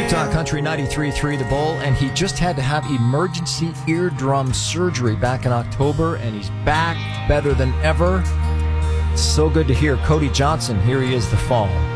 Utah Country 93.3 The Bull, and he just had to have emergency eardrum surgery back in October, and he's back better than ever. So good to hear. Cody Johnson, here he is, The Fall.